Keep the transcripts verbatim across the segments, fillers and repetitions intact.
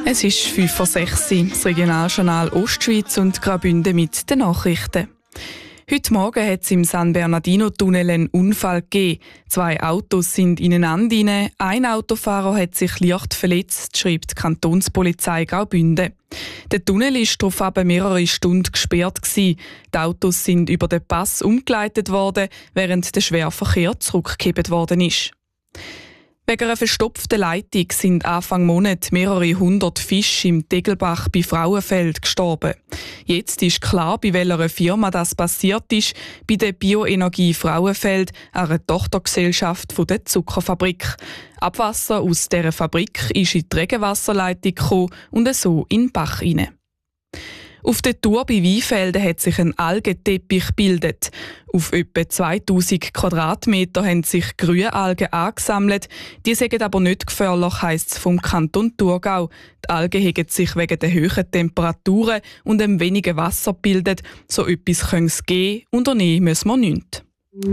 Es ist fünf vor sechs, das Regionaljournal Ostschweiz und Graubünden mit den Nachrichten. Heute Morgen hat es im San Bernardino-Tunnel einen Unfall gegeben. Zwei Autos sind ineinander rein. Ein Autofahrer hat sich leicht verletzt, schreibt die Kantonspolizei Graubünden. Der Tunnel war daraufhin mehrere Stunden gesperrt. Die Autos sind über den Pass umgeleitet worden, während der Schwerverkehr zurückgekehrt worden ist. Wegen einer verstopften Leitung sind Anfang Monat mehrere hundert Fische im Tegelbach bei Frauenfeld gestorben. Jetzt ist klar, bei welcher Firma das passiert ist, bei der Bioenergie Frauenfeld, einer Tochtergesellschaft von der Zuckerfabrik. Abwasser aus dieser Fabrik ist in die Regenwasserleitung gekommen und so in den Bach hinein. Auf der Tour bei Weinfelden hat sich ein Algenteppich gebildet. Auf etwa zweitausend Quadratmeter haben sich Grünalgen angesammelt. Die sind aber nicht gefährlich, heisst es vom Kanton Thurgau. Die Algen haben sich wegen der hohen Temperaturen und dem wenigen Wasser gebildet. So etwas könnte es geben, unternehmen müssen wir nichts.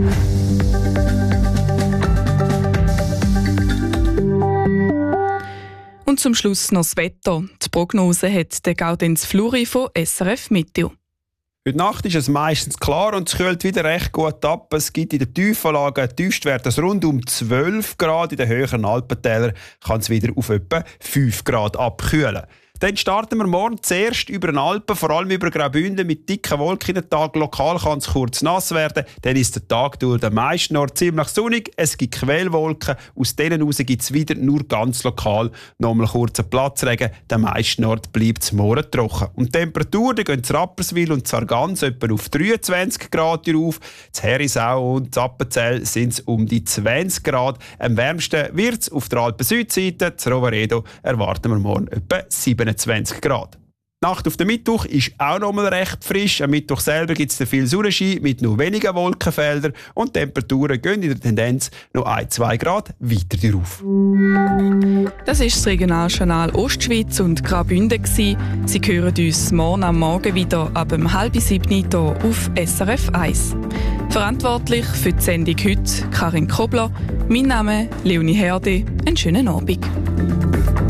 Und zum Schluss noch das Wetter. Die Prognose hat der Gaudenz Fluri von S R F Meteo. Heute Nacht ist es meistens klar und es kühlt wieder recht gut ab. Es gibt in den Tiefenlagen Tiefstwerte rund um zwölf Grad. In den höheren Alpentälern kann es wieder auf etwa fünf Grad abkühlen. Dann starten wir morgen zuerst über den Alpen, vor allem über Graubünden mit dicken Wolken in den Tag. Lokal kann es kurz nass werden. Dann ist der Tag durch den meisten Ort ziemlich sonnig. Es gibt Quellwolken. Aus denen heraus gibt es wieder nur ganz lokal nochmal kurzen Platzregen. Den meisten Ort bleibt es morgen trocken. Und die Temperatur, da gehen Rapperswil und Sargans etwa auf dreiundzwanzig Grad auf. In Herisau und Appenzell sind es um die zwanzig Grad. Am wärmsten wird es auf der Alpen-Südseite. In Roveredo erwarten wir morgen etwa siebenundzwanzig Grad. Die Nacht auf den Mittwoch ist auch noch mal recht frisch. Am Mittwoch selber gibt es viel Sonnenschein mit nur wenigen Wolkenfeldern und die Temperaturen gehen in der Tendenz noch ein bis zwei Grad weiter darauf. Das ist das Regionaljournal Ostschweiz und Graubünden. Sie hören uns morgen am Morgen wieder ab um halb sieben hier auf S R F eins. Verantwortlich für die Sendung heute Karin Kobler. Mein Name Leonie Herde. Einen schönen Abend.